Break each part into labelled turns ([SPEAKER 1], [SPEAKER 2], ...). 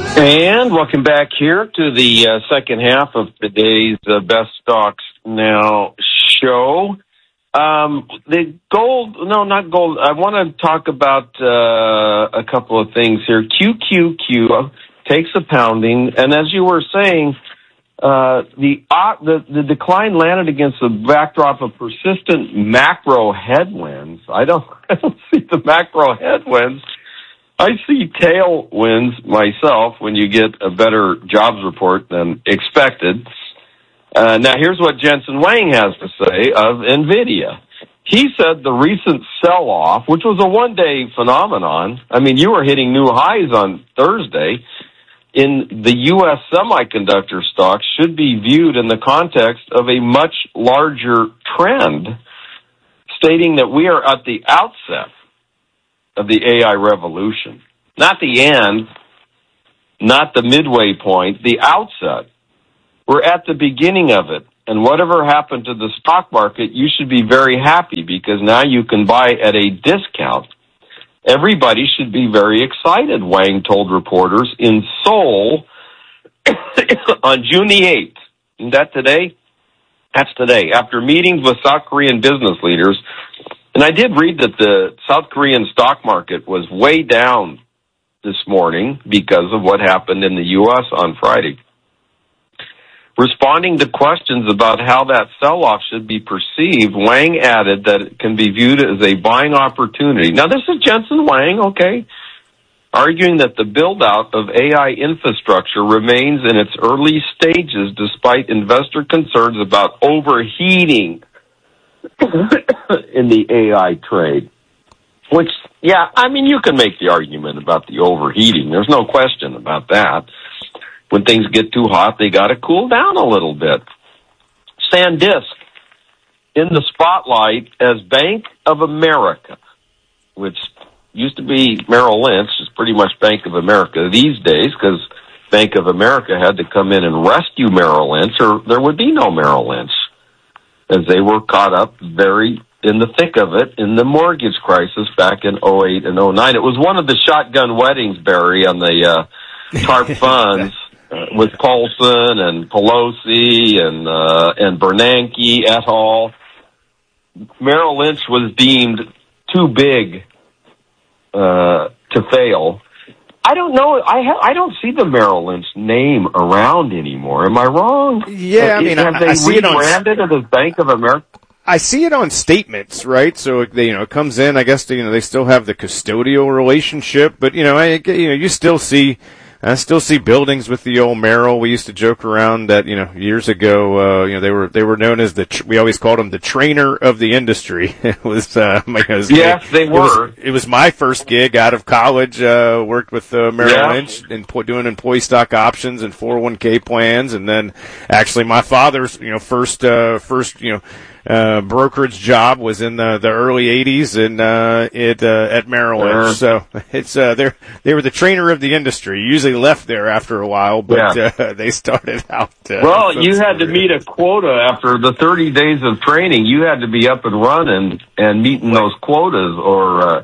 [SPEAKER 1] And welcome back here to the second half of today's Best Stocks Now show. The gold, no, not gold. I want to talk about a couple of things here. QQQ takes a pounding, and as you were saying, the decline landed against the backdrop of persistent macro headwinds. I don't see the macro headwinds. I see tailwinds myself when you get a better jobs report than expected. Now, here's what Jensen Huang has to say of NVIDIA. He said the recent sell-off, which was a one-day phenomenon, I mean, you were hitting new highs on Thursday, in the U.S. semiconductor stocks should be viewed in the context of a much larger trend, stating that we are at the outset of the AI revolution. Not the end, not the midway point, the outset. We're at the beginning of it. And whatever happened to the stock market, you should be very happy because now you can buy at a discount. Everybody should be very excited, Wang told reporters in Seoul on June the 8th. Isn't that today? That's today. After meetings with South Korean business leaders, and I did read that the South Korean stock market was way down this morning because of what happened in the U.S. on Friday. Responding to questions about how that sell-off should be perceived, Wang added that it can be viewed as a buying opportunity. Now, this is Jensen Huang, okay, arguing that the build-out of AI infrastructure remains in its early stages despite investor concerns about overheating in the AI trade. Which, yeah, I mean, you can make the argument about the overheating. There's no question about that. When things get too hot, they got to cool down a little bit. SanDisk in the spotlight as Bank of America, which used to be Merrill Lynch, is pretty much Bank of America these days because Bank of America had to come in and rescue Merrill Lynch or there would be no Merrill Lynch as they were caught up very in the thick of it in the mortgage crisis back in 08 and 09. It was one of the shotgun weddings, Barry, on the TARP funds. With Paulson and Pelosi and Bernanke et al. Merrill Lynch was deemed too big to fail. I don't know. I don't see the Merrill Lynch name around anymore. Am I wrong?
[SPEAKER 2] Yeah, I mean, I see it on.
[SPEAKER 1] Rebranded it as Bank of America.
[SPEAKER 2] I see it on statements, right? So they, it comes in. I guess they still have the custodial relationship, but you still see. I still see buildings with the old Merrill. We used to joke around that, years ago, they were known as we always called them the trainer of the industry. It was, because
[SPEAKER 1] yes, they were.
[SPEAKER 2] It was my first gig out of college, worked with, Merrill Lynch and doing employee stock options and 401k plans. And then actually my father's, first, brokerage job was in the early 80s and at Merrill Lynch. So it's they were the trainer of the industry. You usually left there after a while, but they started out.
[SPEAKER 1] Well, you had to meet a quota after the 30 days of training. You had to be up and running and meeting those quotas, or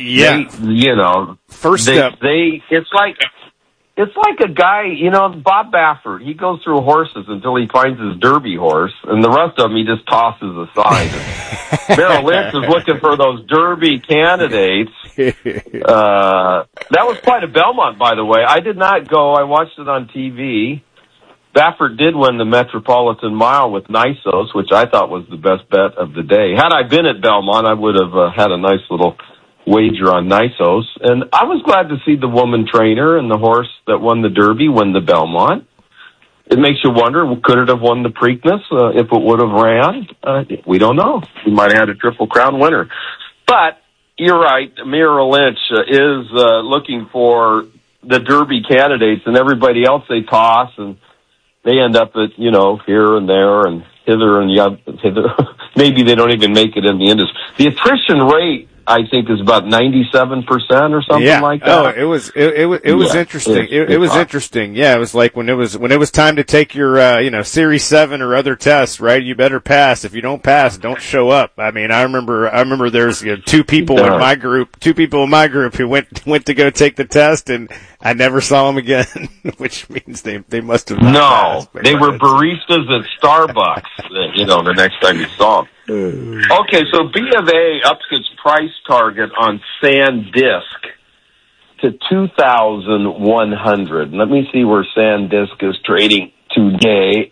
[SPEAKER 2] first step.
[SPEAKER 1] It's like a guy, Bob Baffert. He goes through horses until he finds his Derby horse, and the rest of them he just tosses aside. Merrill Lynch is looking for those Derby candidates. That was quite a Belmont, by the way. I did not go. I watched it on TV. Baffert did win the Metropolitan Mile with Nisos, which I thought was the best bet of the day. Had I been at Belmont, I would have had a nice little wager on Nisos, and I was glad to see the woman trainer and the horse that won the Derby win the Belmont. It makes you wonder, could it have won the Preakness if it would have ran? We don't know. We might have had a Triple Crown winner. But you're right, Merrill Lynch is looking for the Derby candidates, and everybody else they toss, and they end up at, here and there and hither and hither. Maybe they don't even make it in the industry. The attrition rate I think is about 97% or something like that.
[SPEAKER 2] Oh, it was interesting. It was interesting. Yeah, it was like when it was time to take your Series 7 or other tests, right? You better pass. If you don't pass, don't show up. I mean, I remember there's two people in my group who went to go take the test, and I never saw them again, which means they must have not passed.
[SPEAKER 1] They were baristas at Starbucks, the next time you saw them. Okay, so B of A ups its price target on SanDisk to 2,100. Let me see where SanDisk is trading today.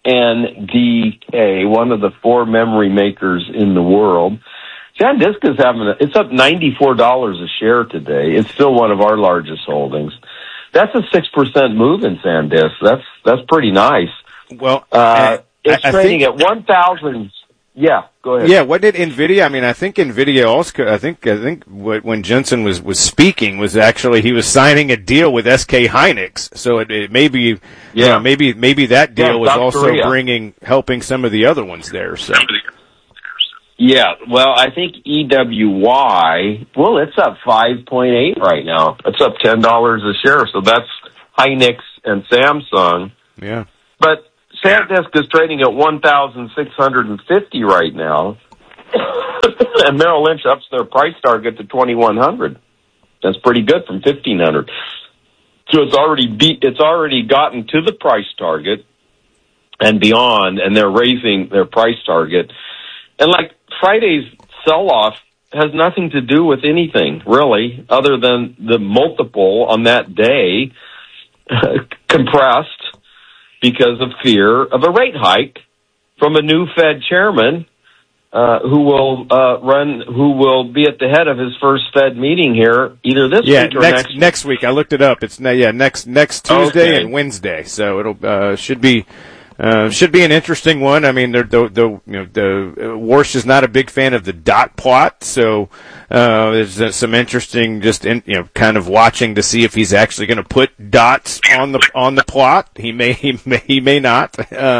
[SPEAKER 1] SNDK, one of the 4 memory makers in the world. SanDisk is it's up $94 a share today. It's still one of our largest holdings. That's a 6% move in SanDisk. That's pretty nice.
[SPEAKER 2] Well,
[SPEAKER 1] it's trading at 1,000. Yeah, go ahead.
[SPEAKER 2] Yeah, what did NVIDIA? I mean, I think NVIDIA also. I think when Jensen was speaking was actually he was signing a deal with SK Hynix. So it may be, maybe that deal was also helping some of the other ones there. So.
[SPEAKER 1] Yeah, well, I think EWY. Well, it's up 5.8 right now. It's up $10 a share. So that's Hynix and Samsung.
[SPEAKER 2] Yeah,
[SPEAKER 1] but SanDisk is trading at 1,650 right now, and Merrill Lynch ups their price target to 2,100. That's pretty good from 1,500. So it's already gotten to the price target and beyond, and they're raising their price target. And like Friday's sell-off has nothing to do with anything really, other than the multiple on that day compressed because of fear of a rate hike from a new Fed chairman who will be at the head of his first Fed meeting here either this week or
[SPEAKER 2] next week. I looked it up. It's next Tuesday and Wednesday. So it'll should be an interesting one. I mean, the Warsh is not a big fan of the dot plot, so there's some interesting kind of watching to see if he's actually going to put dots on the plot. He may not.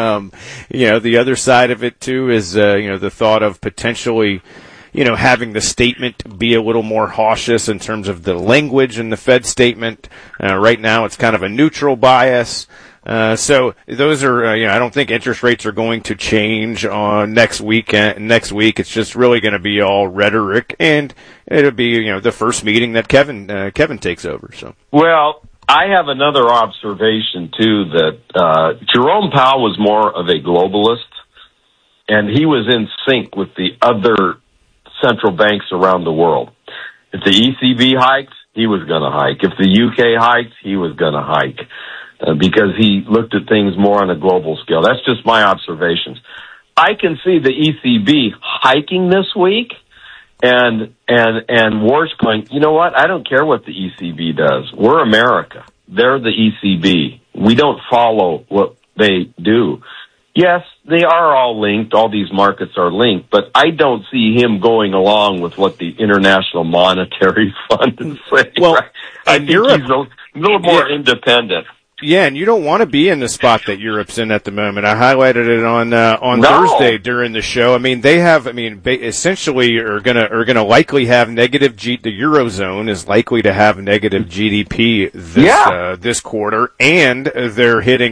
[SPEAKER 2] The other side of it too is the thought of potentially having the statement be a little more cautious in terms of the language in the Fed statement. Right now, it's kind of a neutral bias. So those are, I don't think interest rates are going to change on next week. It's just really going to be all rhetoric, and it'll be, the first meeting that Kevin takes over. So. Well,
[SPEAKER 1] I have another observation too, that, Jerome Powell was more of a globalist, and he was in sync with the other central banks around the world. If the ECB hiked, he was going to hike. If the UK hiked, he was going to hike. Because he looked at things more on a global scale. That's just my observations. I can see the ECB hiking this week, and Warsh going, you know what? I don't care what the ECB does. We're America. They're the ECB. We don't follow what they do. Yes, they are all linked. All these markets are linked, but I don't see him going along with what the International Monetary Fund is saying.
[SPEAKER 2] Well,
[SPEAKER 1] right? I think he's a little more independent.
[SPEAKER 2] Yeah, and you don't want to be in the spot that Europe's in at the moment. I highlighted it on Thursday during the show. I mean, essentially are gonna likely have negative the Eurozone is likely to have negative GDP this quarter, and they're hitting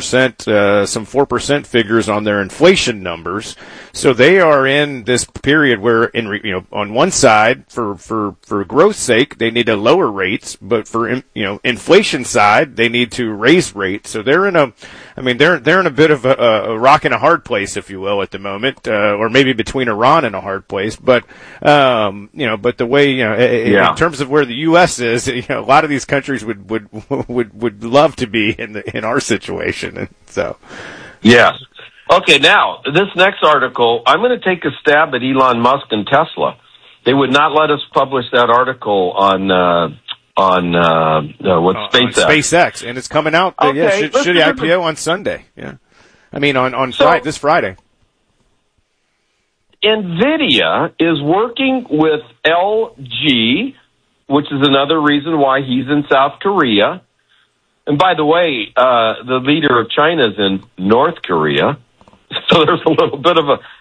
[SPEAKER 2] 4%, some 4% figures on their inflation numbers. So they are in this period where, on one side, for growth's sake, they need to lower rates, but for inflation side, they need to raise rates. So they're in a bit of a rock and a hard place, if you will, at the moment, or maybe between Iran and a hard place. But but the way in terms of where the U.S. is, a lot of these countries would love to be in our situation, and so
[SPEAKER 1] yes. Okay, now this next article, I'm going to take a stab at Elon Musk and Tesla. They would not let us publish that article on SpaceX.
[SPEAKER 2] SpaceX, and it's coming out.
[SPEAKER 1] Okay,
[SPEAKER 2] should IPO on Sunday. Yeah, I mean on this Friday.
[SPEAKER 1] NVIDIA is working with LG, which is another reason why he's in South Korea. And by the way, the leader of China is in North Korea, so there's a little bit of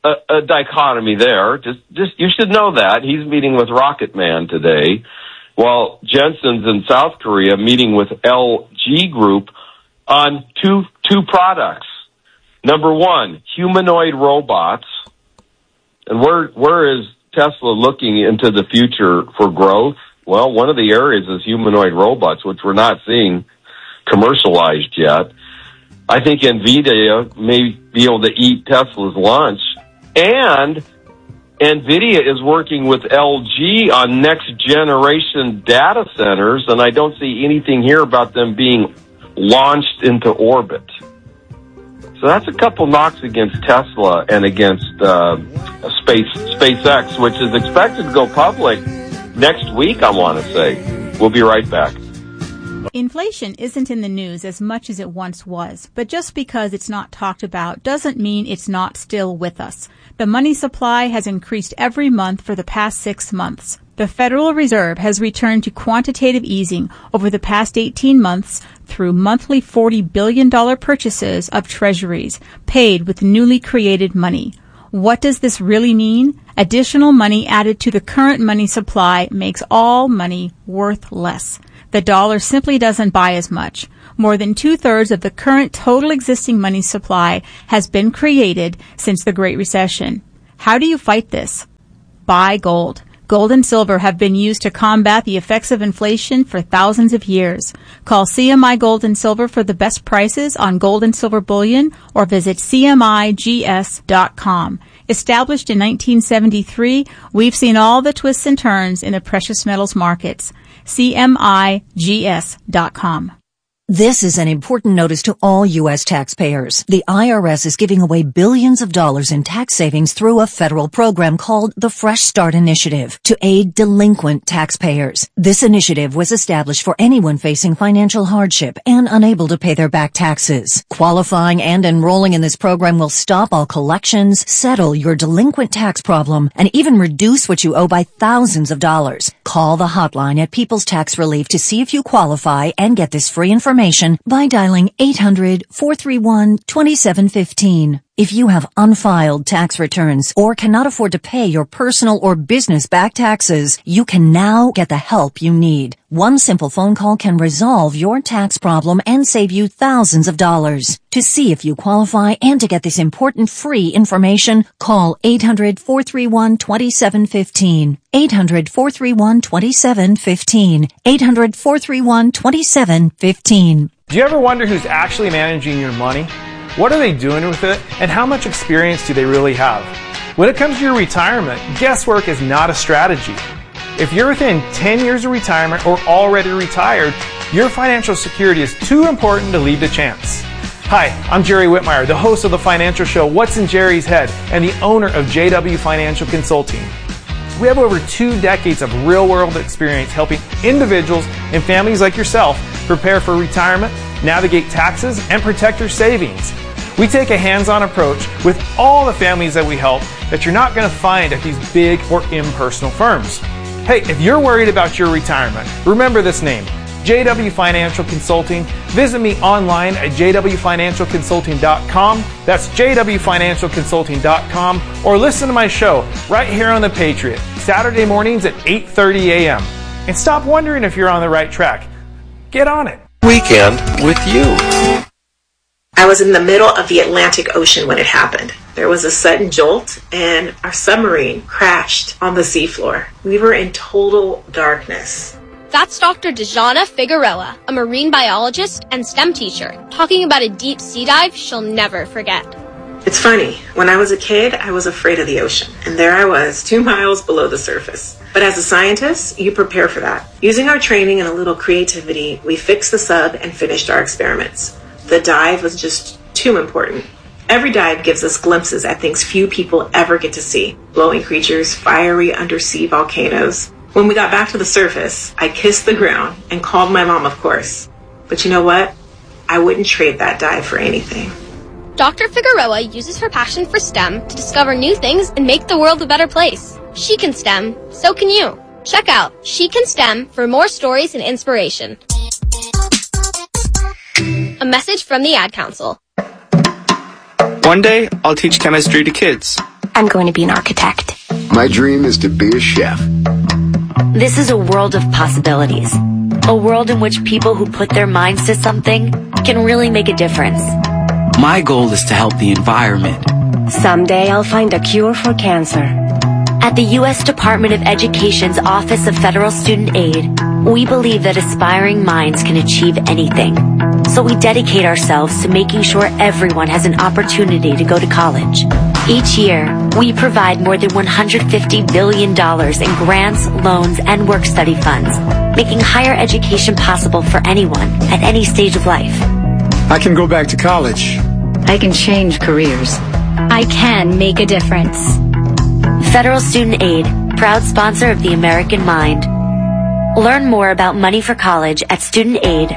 [SPEAKER 1] a dichotomy there. Just you should know that. He's meeting with Rocket Man today, while Jensen's in South Korea meeting with LG Group on two products. Number one, humanoid robots. And where is Tesla looking into the future for growth? Well, one of the areas is humanoid robots, which we're not seeing commercialized yet. I think NVIDIA may be able to eat Tesla's lunch. And NVIDIA is working with LG on next-generation data centers, and I don't see anything here about them being launched into orbit. So that's a couple knocks against Tesla and against SpaceX, which is expected to go public next week, I want to say. We'll be right back.
[SPEAKER 3] Inflation isn't in the news as much as it once was, but just because it's not talked about doesn't mean it's not still with us. The money supply has increased every month for the past 6 months. The Federal Reserve has returned to quantitative easing over the past 18 months through monthly $40 billion purchases of treasuries paid with newly created money. What does this really mean? Additional money added to the current money supply makes all money worth less. The dollar simply doesn't buy as much. More than 2/3 of the current total existing money supply has been created since the Great Recession. How do you fight this? Buy gold. Gold and silver have been used to combat the effects of inflation for thousands of years. Call CMI Gold and Silver for the best prices on gold and silver bullion or visit CMIGS.com. Established in 1973, we've seen all the twists and turns in the precious metals markets. CMIGS.com.
[SPEAKER 4] This is an important notice to all U.S. taxpayers. The IRS is giving away billions of dollars in tax savings through a federal program called the Fresh Start Initiative to aid delinquent taxpayers. This initiative was established for anyone facing financial hardship and unable to pay their back taxes. Qualifying and enrolling in this program will stop all collections, settle your delinquent tax problem, and even reduce what you owe by thousands of dollars. Call the hotline at People's Tax Relief to see if you qualify and get this free information by dialing 800-431-2715. If you have unfiled tax returns or cannot afford to pay your personal or business back taxes, you can now get the help you need. One simple phone call can resolve your tax problem and save you thousands of dollars. To see if you qualify and to get this important free information, call 800-431-2715. 800-431-2715. 800-431-2715.
[SPEAKER 5] Do you ever wonder who's actually managing your money? What are they doing with it? And how much experience do they really have? When it comes to your retirement, guesswork is not a strategy. If you're within 10 years of retirement or already retired, your financial security is too important to leave to chance. Hi, I'm Jerry Whitmire, the host of the financial show What's in Jerry's Head and the owner of JW Financial Consulting. We have over 2 decades of real-world experience helping individuals and families like yourself prepare for retirement, navigate taxes, and protect your savings. We take a hands-on approach with all the families that we help that you're not going to find at these big or impersonal firms. Hey, if you're worried about your retirement, remember this name, JW Financial Consulting. Visit me online at jwfinancialconsulting.com. That's jwfinancialconsulting.com. Or listen to my show right here on The Patriot, Saturday mornings at 8:30 a.m. And stop wondering if you're on the right track. Get on it.
[SPEAKER 1] Weekend with you.
[SPEAKER 6] I was in the middle of the Atlantic Ocean when it happened. There was a sudden jolt and our submarine crashed on the seafloor. We were in total darkness.
[SPEAKER 7] That's Dr. Dejana Figueroa, a marine biologist and STEM teacher, talking about a deep sea dive she'll never forget.
[SPEAKER 6] It's funny, when I was a kid, I was afraid of the ocean, and there I was, 2 miles below the surface. But as a scientist, you prepare for that. Using our training and a little creativity, we fixed the sub and finished our experiments. The dive was just too important. Every dive gives us glimpses at things few people ever get to see. Glowing creatures, fiery undersea volcanoes. When we got back to the surface, I kissed the ground and called my mom, of course. But you know what? I wouldn't trade that dive for anything.
[SPEAKER 7] Dr. Figueroa uses her passion for STEM to discover new things and make the world a better place. She can STEM, so can you. Check out She Can STEM for more stories and inspiration. A message from the Ad Council.
[SPEAKER 8] One day, I'll teach chemistry to kids. I'm going to be an architect.
[SPEAKER 9] My dream is to be a chef.
[SPEAKER 10] This is a world of possibilities. A world in which people who put their minds to something can really make a difference.
[SPEAKER 11] My goal is to help the environment.
[SPEAKER 12] Someday I'll find a cure for cancer.
[SPEAKER 10] At the U.S. Department of Education's Office of Federal Student Aid, we believe that aspiring minds can achieve anything. So we dedicate ourselves to making sure everyone has an opportunity to go to college. Each year, we provide more than $150 billion in grants, loans, and work-study funds, making higher education possible for anyone at any stage of life.
[SPEAKER 13] I can go back to college.
[SPEAKER 14] I can change careers.
[SPEAKER 15] I can make a difference.
[SPEAKER 10] Federal Student Aid, proud sponsor of the American Mind. Learn more about Money for College at studentaid.gov.